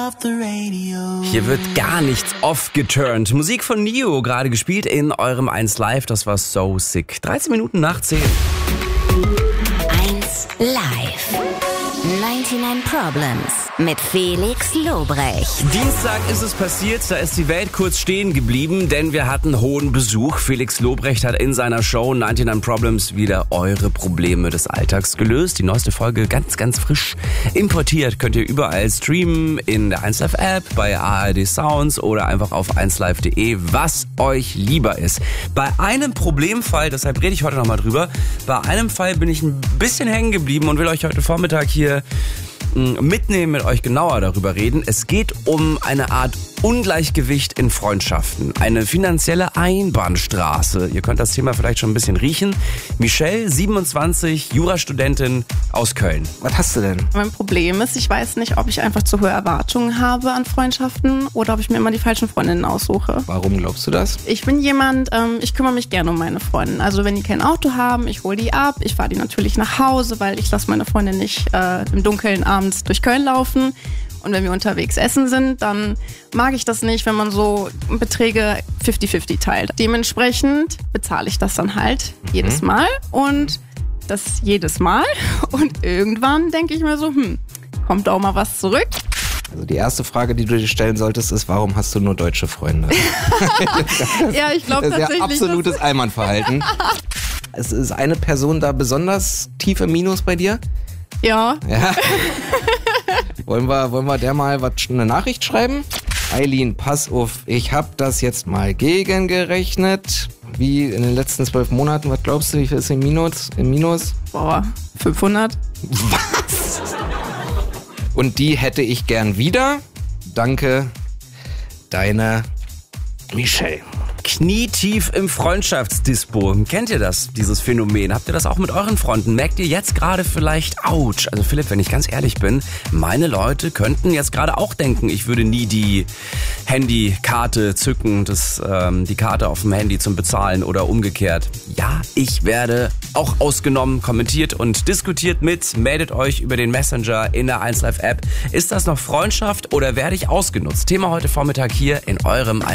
Hier wird gar nichts off-geturnt. Musik von Neo, gerade gespielt in eurem 1 Live. Das war so sick. 13 Minuten nach 10. 1 Live. 99 Problems mit Felix Lobrecht. Dienstag ist es passiert, da ist die Welt kurz stehen geblieben, denn wir hatten hohen Besuch. Felix Lobrecht hat in seiner Show 99 Problems wieder eure Probleme des Alltags gelöst. Die neueste Folge ganz, ganz frisch importiert. Könnt ihr überall streamen, in der 1Live App, bei ARD Sounds oder einfach auf 1live.de, was euch lieber ist. Bei einem Problemfall, deshalb rede ich heute nochmal drüber, bei einem Fall bin ich ein bisschen hängen geblieben und will euch heute Vormittag hier mitnehmen, mit euch genauer darüber reden. Es geht um eine Art Ungleichgewicht in Freundschaften. Eine finanzielle Einbahnstraße. Ihr könnt das Thema vielleicht schon ein bisschen riechen. Michelle, 27, Jurastudentin aus Köln. Was hast du denn? Mein Problem ist, ich weiß nicht, ob ich einfach zu hohe Erwartungen habe an Freundschaften oder ob ich mir immer die falschen Freundinnen aussuche. Warum glaubst du das? Ich bin jemand, ich kümmere mich gerne um meine Freundinnen. Also wenn die kein Auto haben, ich hole die ab. Ich fahre die natürlich nach Hause, weil ich lasse meine Freundin nicht im Dunkeln abends durch Köln laufen. Und wenn wir unterwegs essen sind, dann mag ich das nicht, wenn man so Beträge 50-50 teilt. Dementsprechend bezahle ich das dann halt jedes Mal und das jedes Mal. Und irgendwann denke ich mir so, kommt auch mal was zurück. Also die erste Frage, die du dir stellen solltest, ist, warum hast du nur deutsche Freunde? Ja, ich glaube tatsächlich. Das ist ja absolutes Allmannverhalten. Es ist eine Person da besonders tief im Minus bei dir? Ja. Wollen wir der mal eine Nachricht schreiben? Eileen, pass auf, ich habe das jetzt mal gegengerechnet. Wie in den letzten 12 Monaten, was glaubst du, wie viel ist im Minus? Boah, 500. Was? Und die hätte ich gern wieder. Danke, deine Michelle. Knietief im Freundschaftsdispo. Kennt ihr das, dieses Phänomen? Habt ihr das auch mit euren Freunden? Merkt ihr jetzt gerade vielleicht, ouch, also Philipp, wenn ich ganz ehrlich bin, meine Leute könnten jetzt gerade auch denken, ich würde nie die Handykarte zücken, die Karte auf dem Handy zum Bezahlen oder umgekehrt. Ja, ich werde auch ausgenommen, kommentiert und diskutiert mit. Meldet euch über den Messenger in der 1Live App. Ist das noch Freundschaft oder werde ich ausgenutzt? Thema heute Vormittag hier in eurem